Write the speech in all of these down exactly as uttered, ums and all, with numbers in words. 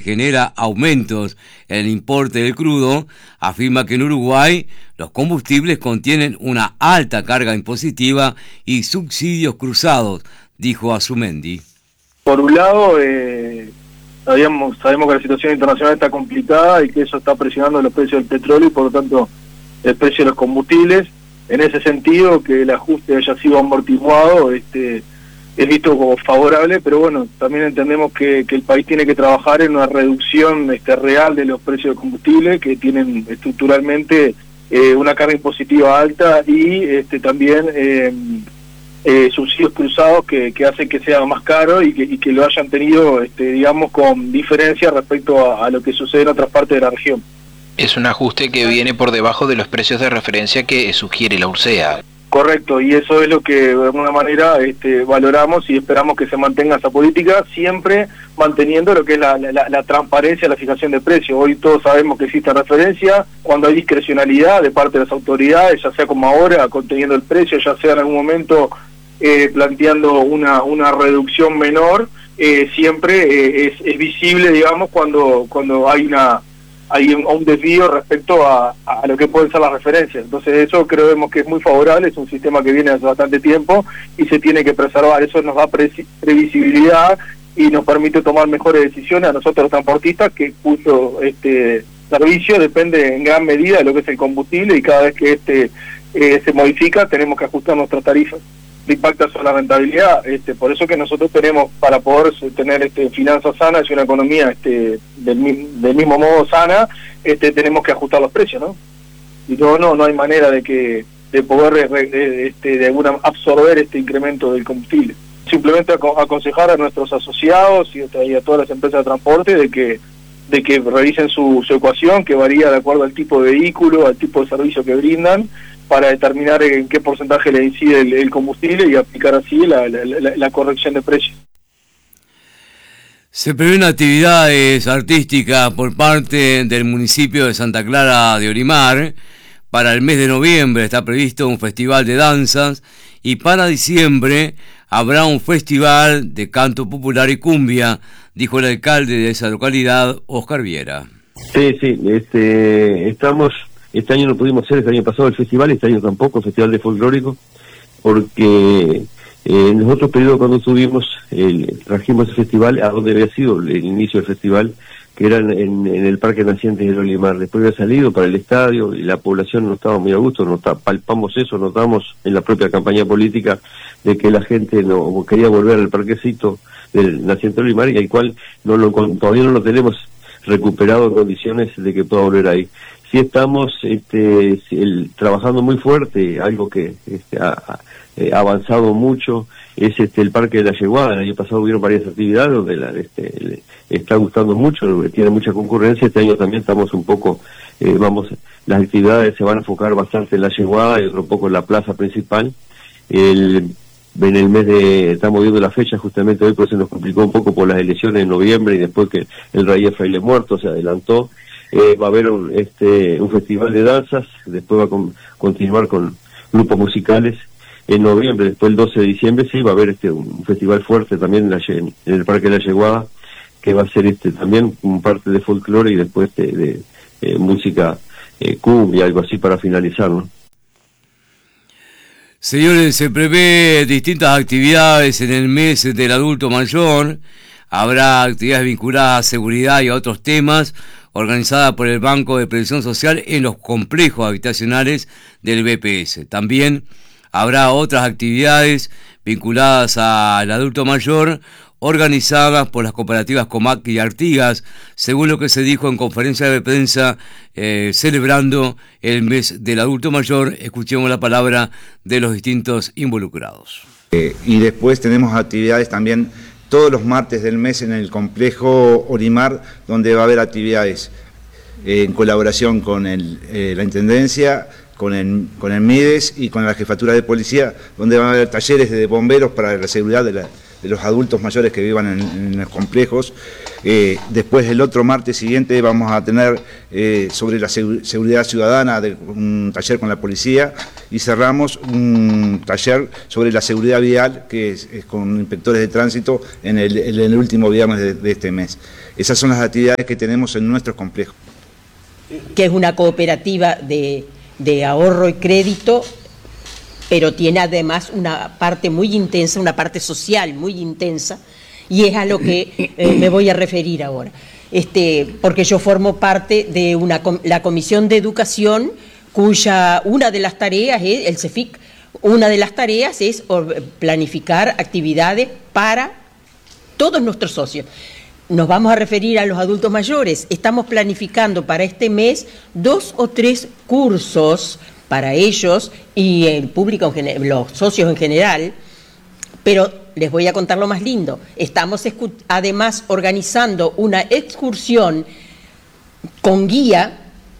genera aumentos en el importe del crudo, afirma que en Uruguay los combustibles contienen una alta carga impositiva y subsidios cruzados, dijo Azumendi. Por un lado, eh, sabíamos, sabemos que la situación internacional está complicada y que eso está presionando los precios del petróleo y por lo tanto el precio de los combustibles. En ese sentido, que el ajuste haya sido amortiguado este, es visto como favorable, pero bueno, también entendemos que, que el país tiene que trabajar en una reducción este, real de los precios de combustible, que tienen estructuralmente eh, una carga impositiva alta y este, también eh, eh, subsidios cruzados que, que hacen que sea más caro y que, y que lo hayan tenido, este, digamos, con diferencia respecto a, a lo que sucede en otras partes de la región. Es un ajuste que viene por debajo de los precios de referencia que sugiere la URSEA. Correcto, y eso es lo que de alguna manera este, valoramos y esperamos que se mantenga esa política, siempre manteniendo lo que es la, la, la transparencia, la fijación de precios. Hoy todos sabemos que existe referencia, cuando hay discrecionalidad de parte de las autoridades, ya sea como ahora, conteniendo el precio, ya sea en algún momento eh, planteando una, una reducción menor, eh, siempre eh, es, es visible, digamos, cuando, cuando hay una... hay un, un desvío respecto a, a lo que pueden ser las referencias. Entonces eso creemos que es muy favorable, es un sistema que viene hace bastante tiempo y se tiene que preservar. Eso nos da pre previsibilidad y nos permite tomar mejores decisiones a nosotros los transportistas, que cuyo este servicio depende en gran medida de lo que es el combustible y cada vez que este eh, se modifica tenemos que ajustar nuestras tarifas. Impacta sobre la rentabilidad, este, por eso que nosotros tenemos, para poder tener este, finanzas sanas y una economía este, del, del mismo modo sana, este, tenemos que ajustar los precios, ¿no? Y no, no, no hay manera de que de poder este, de alguna absorber este incremento del combustible. Simplemente aconsejar a nuestros asociados y a todas las empresas de transporte de que de que revisen su, su ecuación, que varía de acuerdo al tipo de vehículo, al tipo de servicio que brindan, para determinar en qué porcentaje le incide el, el combustible y aplicar así la, la, la, la corrección de precios. Se prevén actividades artísticas por parte del municipio de Santa Clara de Orimar. Para el mes de noviembre está previsto un festival de danzas y para diciembre habrá un festival de canto popular y cumbia, dijo el alcalde de esa localidad, Oscar Viera. Sí, sí, este, estamos... Este año no pudimos hacer, este año pasado el festival, este año tampoco, el festival de folclórico, porque eh, en los otros periodos cuando subimos, el, trajimos el festival a donde había sido el inicio del festival, que era en, en el Parque Nacientes del Olimar. Después había salido para el estadio y la población no estaba muy a gusto, nos palpamos eso, notamos en la propia campaña política de que la gente no quería volver al parquecito del Nacientes del Olimar y al cual no lo, todavía no lo tenemos recuperado en condiciones de que pueda volver ahí. Sí estamos este, el, trabajando muy fuerte, algo que este, ha, ha avanzado mucho, es este el Parque de la Yeguada. El año pasado hubieron varias actividades donde la, este, le está gustando mucho, tiene mucha concurrencia. Este año también estamos un poco, eh, vamos, las actividades se van a enfocar bastante en la Yeguada y otro poco en la plaza principal. El, en el mes de, estamos viendo la fecha justamente hoy, pues se nos complicó un poco por las elecciones en noviembre y después que el rey Fraile muerto se adelantó. Eh, va a haber un, este, un festival de danzas, después va a con, continuar con grupos musicales en noviembre, después el doce de diciembre sí va a haber este un festival fuerte también en, la, en el Parque de la Yeguada, que va a ser este también un parte de folclore y después de, de eh, música eh, cumbia, algo así para finalizar, ¿no? Señores, se prevé distintas actividades en el mes del adulto mayor. Habrá actividades vinculadas a seguridad y a otros temas, organizada por el Banco de Previsión Social en los complejos habitacionales del B P S. También habrá otras actividades vinculadas al adulto mayor, organizadas por las cooperativas Comac y Artigas, según lo que se dijo en conferencia de prensa eh, celebrando el mes del adulto mayor. Escuchemos la palabra de los distintos involucrados. Eh, y después tenemos actividades también todos los martes del mes en el complejo Orimar, donde va a haber actividades eh, en colaboración con el, eh, la Intendencia, con el, con el MIDES y con la Jefatura de Policía, donde van a haber talleres de bomberos para la seguridad de, la, de los adultos mayores que vivan en, en los complejos. Eh, después el otro martes siguiente vamos a tener eh, sobre la seg seguridad ciudadana, de, un taller con la policía, y cerramos un taller sobre la seguridad vial, que es, es con inspectores de tránsito en el, en el último viernes de, de este mes. Esas son las actividades que tenemos en nuestros complejos. Que es una cooperativa de, de ahorro y crédito, pero tiene además una parte muy intensa, una parte social muy intensa, y es a lo que eh, me voy a referir ahora. Este, porque yo formo parte de una, la Comisión de Educación, cuya una de las tareas es, el CEFIC, una de las tareas es planificar actividades para todos nuestros socios. Nos vamos a referir a los adultos mayores. Estamos planificando para este mes dos o tres cursos para ellos y el público, en general, los socios en general, pero les voy a contar lo más lindo. Estamos además organizando una excursión con guía.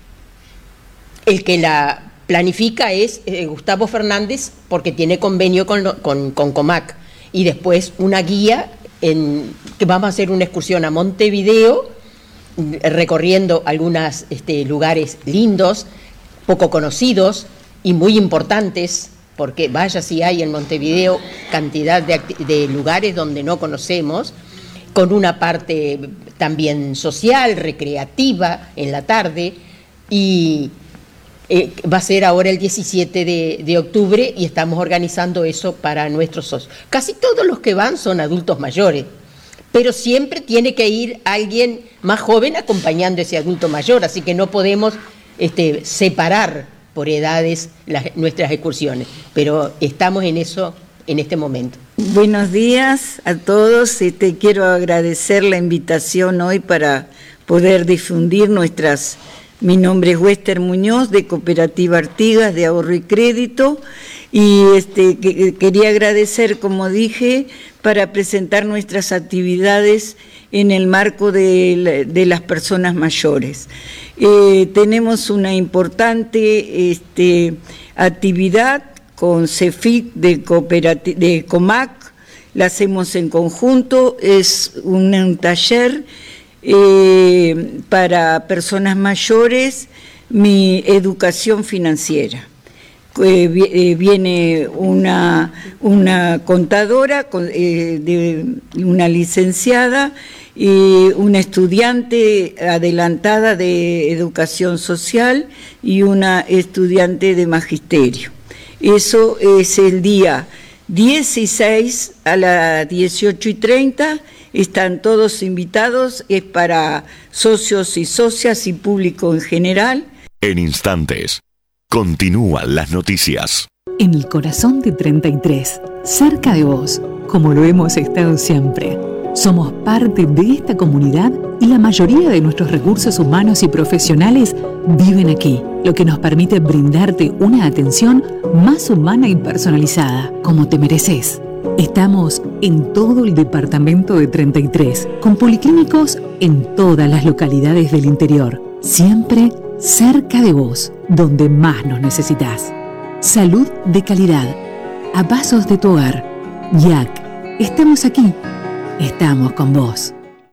El que la planifica es eh, Gustavo Fernández, porque tiene convenio con, con, con Comac, y después una guía en, que vamos a hacer una excursión a Montevideo, recorriendo algunos este, lugares lindos, poco conocidos y muy importantes, porque vaya si hay en Montevideo cantidad de, de lugares donde no conocemos, con una parte también social, recreativa en la tarde, y eh, va a ser ahora el diecisiete de octubre y estamos organizando eso para nuestros socios. Casi todos los que van son adultos mayores, pero siempre tiene que ir alguien más joven acompañando a ese adulto mayor, así que no podemos este, separar por edades las, nuestras excursiones, pero estamos en eso en este momento. Buenos días a todos, este, quiero agradecer la invitación hoy para poder difundir nuestras... Mi nombre es Wester Muñoz, de Cooperativa Artigas, de Ahorro y Crédito, y este, que, quería agradecer, como dije, para presentar nuestras actividades en el marco de, de las personas mayores. Eh, tenemos una importante este, actividad con CEFIC de, de Comac, la hacemos en conjunto, es un, un taller eh, para personas mayores, mi educación financiera. Eh, eh, viene una, una contadora, con, eh, de, una licenciada, y una estudiante adelantada de educación social y una estudiante de magisterio. Eso es el día dieciséis a las dieciocho y treinta, están todos invitados, es para socios y socias y público en general. En instantes, continúan las noticias. En el corazón de treinta y tres, cerca de vos, como lo hemos estado siempre. Somos parte de esta comunidad y la mayoría de nuestros recursos humanos y profesionales viven aquí, lo que nos permite brindarte una atención más humana y personalizada, como te mereces. Estamos en todo el departamento de treinta y tres, con policlínicos en todas las localidades del interior, siempre cerca de vos, donde más nos necesitas. Salud de calidad, a pasos de tu hogar. Y A C, estamos aquí. Estamos con vos.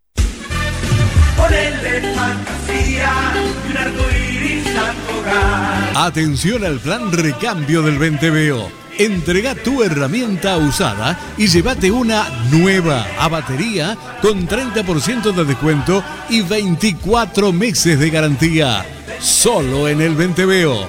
Atención al plan recambio del Venteveo. Entrega tu herramienta usada y llévate una nueva a batería con treinta por ciento de descuento y veinticuatro meses de garantía. Solo en el Venteveo.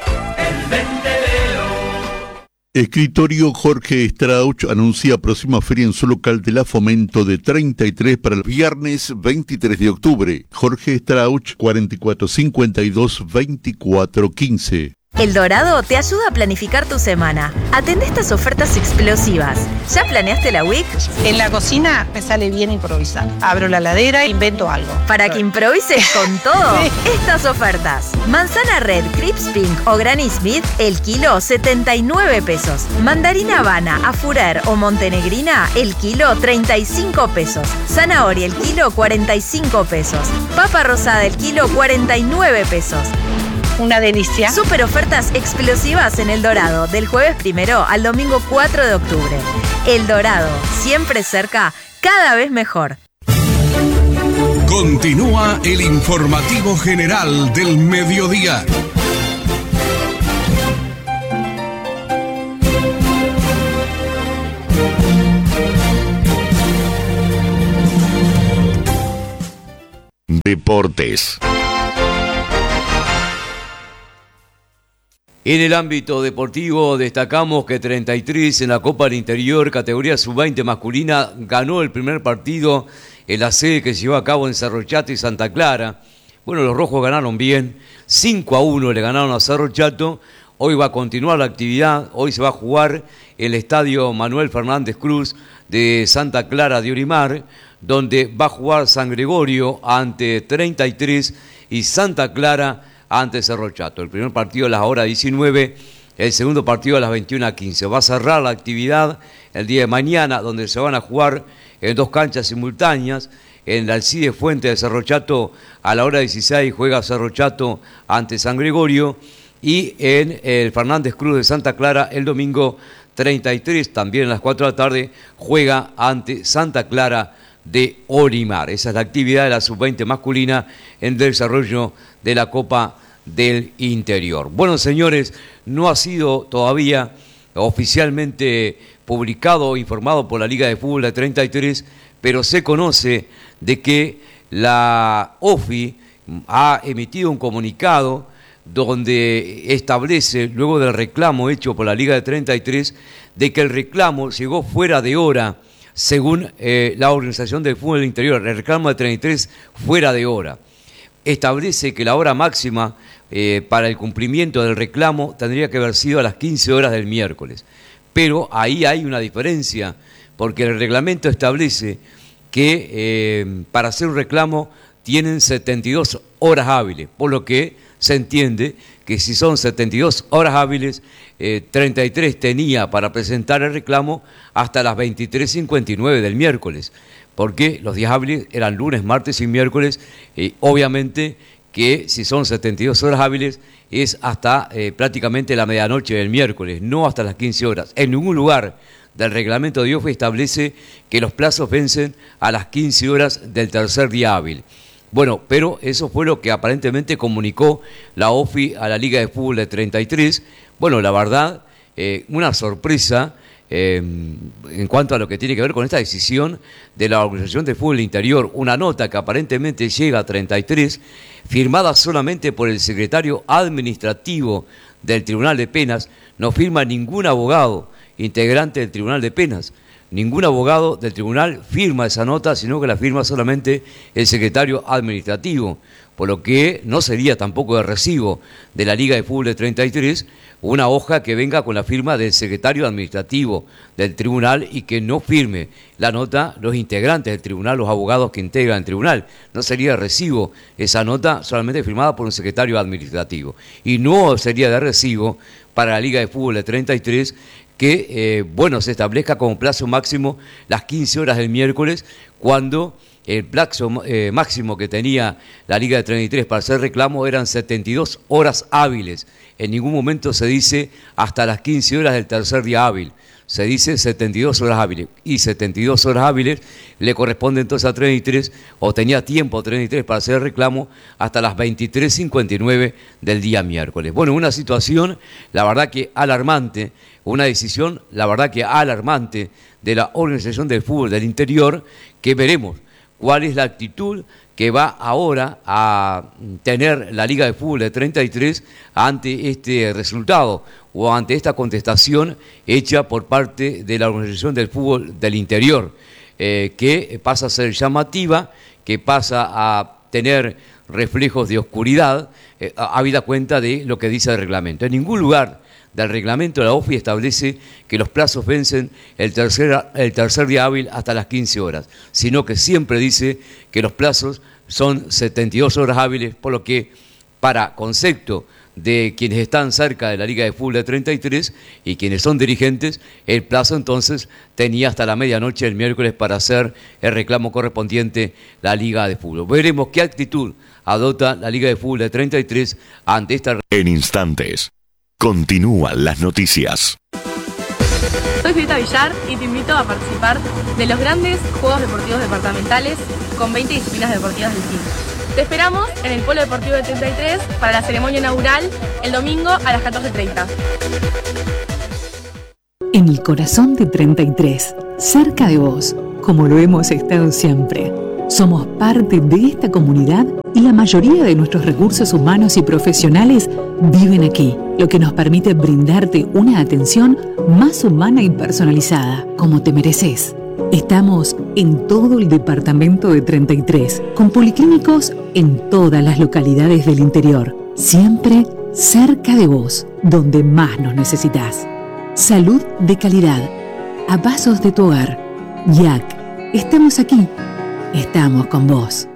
Escritorio Jorge Strauch anuncia próxima feria en su local de la Fomento de treinta y tres para el viernes veintitrés de octubre. Jorge Strauch, cuarenta y cuatro cincuenta y dos, veinticuatro quince. El Dorado te ayuda a planificar tu semana. Atende estas ofertas explosivas. ¿Ya planeaste la week? En la cocina me sale bien improvisar. Abro la heladera e invento algo. Para que improvises con todo, sí. Estas ofertas. Manzana Red, Crips Pink o Granny Smith, el kilo setenta y nueve pesos. Mandarina Habana, Afurer o Montenegrina, el kilo treinta y cinco pesos. Zanahoria, el kilo cuarenta y cinco pesos. Papa rosada, el kilo cuarenta y nueve pesos. Una delicia. Super ofertas explosivas en El Dorado, del jueves primero al domingo cuatro de octubre. El Dorado, siempre cerca, cada vez mejor. Continúa el informativo general del mediodía. Deportes. En el ámbito deportivo destacamos que treinta y tres en la Copa del Interior, categoría sub veinte masculina, ganó el primer partido en la sede que se llevó a cabo en Cerro Chato y Santa Clara. Bueno, los rojos ganaron bien, cinco a uno le ganaron a Cerro Chato. Hoy va a continuar la actividad, hoy se va a jugar el estadio Manuel Fernández Cruz de Santa Clara de Orimar, donde va a jugar San Gregorio ante treinta y tres y Santa Clara ante Cerro Chato. El primer partido a las horas diecinueve, el segundo partido a las veintiuna a quince. Va a cerrar la actividad el día de mañana, donde se van a jugar en dos canchas simultáneas. En la Alcide Fuente de Cerro Chato a la hora dieciséis juega Cerro Chato ante San Gregorio, y en el Fernández Cruz de Santa Clara el domingo treinta y tres, también a las cuatro de la tarde, juega ante Santa Clara de Orimar. Esa es la actividad de la sub veinte masculina en desarrollo de la Copa del Interior. Bueno, señores, no ha sido todavía oficialmente publicado o informado por la Liga de Fútbol de treinta y tres, pero se conoce de que la O F I ha emitido un comunicado donde establece, luego del reclamo hecho por la Liga de treinta y tres, de que el reclamo llegó fuera de hora, según eh, la Organización del Fútbol del Interior. El reclamo de treinta y tres fuera de hora. Establece que la hora máxima eh, para el cumplimiento del reclamo tendría que haber sido a las quince horas del miércoles. Pero ahí hay una diferencia, porque el reglamento establece que eh, para hacer un reclamo tienen setenta y dos horas hábiles, por lo que se entiende que si son setenta y dos horas hábiles, eh, treinta y tres tenía para presentar el reclamo hasta las veintitrés cincuenta y nueve del miércoles, porque los días hábiles eran lunes, martes y miércoles, y obviamente que si son setenta y dos horas hábiles es hasta eh, prácticamente la medianoche del miércoles, no hasta las quince horas. En ningún lugar del reglamento de O F I establece que los plazos vencen a las quince horas del tercer día hábil. Bueno, pero eso fue lo que aparentemente comunicó la O F I a la Liga de Fútbol de treinta y tres. Bueno, la verdad, eh, una sorpresa eh, en cuanto a lo que tiene que ver con esta decisión de la Organización de Fútbol Interior. Una nota que aparentemente llega a treinta y tres, firmada solamente por el secretario administrativo del Tribunal de Penas, no firma ningún abogado integrante del Tribunal de Penas. Ningún abogado del tribunal firma esa nota, sino que la firma solamente el secretario administrativo, por lo que no sería tampoco de recibo de la Liga de Fútbol de treinta y tres una hoja que venga con la firma del secretario administrativo del tribunal y que no firme la nota los integrantes del tribunal, los abogados que integran el tribunal. No sería de recibo esa nota solamente firmada por un secretario administrativo. Y no sería de recibo para la Liga de Fútbol de treinta y tres que, eh, bueno, se establezca como plazo máximo las quince horas del miércoles, cuando el plazo eh, máximo que tenía la Liga de treinta y tres para hacer reclamo eran setenta y dos horas hábiles. En ningún momento se dice hasta las quince horas del tercer día hábil. Se dice setenta y dos horas hábiles. Y setenta y dos horas hábiles le corresponde entonces a treinta y tres, o tenía tiempo treinta y tres para hacer el reclamo hasta las veintitrés cincuenta y nueve del día miércoles. Bueno, una situación, la verdad que alarmante, una decisión, la verdad que alarmante de la Organización del Fútbol del Interior, que veremos cuál es la actitud que va ahora a tener la Liga de Fútbol de treinta y tres ante este resultado o ante esta contestación hecha por parte de la Organización del Fútbol del Interior, eh, que pasa a ser llamativa, que pasa a tener reflejos de oscuridad, eh, habida cuenta de lo que dice el reglamento. En ningún lugar del reglamento de la O F I establece que los plazos vencen el tercer, el tercer día hábil hasta las quince horas, sino que siempre dice que los plazos son setenta y dos horas hábiles, por lo que, para concepto de quienes están cerca de la Liga de Fútbol de treinta y tres y quienes son dirigentes, el plazo entonces tenía hasta la medianoche del miércoles para hacer el reclamo correspondiente la Liga de Fútbol. Veremos qué actitud adopta la Liga de Fútbol de treinta y tres ante esta... En instantes, continúan las noticias. Soy Fita Villar y te invito a participar de los grandes Juegos Deportivos Departamentales con veinte disciplinas deportivas distintas. Te esperamos en el Polo Deportivo de treinta y tres para la ceremonia inaugural el domingo a las catorce treinta. En el corazón de treinta y tres, cerca de vos, como lo hemos estado siempre. Somos parte de esta comunidad y la mayoría de nuestros recursos humanos y profesionales viven aquí, lo que nos permite brindarte una atención más humana y personalizada, como te mereces. Estamos en todo el departamento de treinta y tres, con policlínicos en todas las localidades del interior, siempre cerca de vos, donde más nos necesitas. Salud de calidad, a pasos de tu hogar. Y A C, estamos aquí, estamos con vos.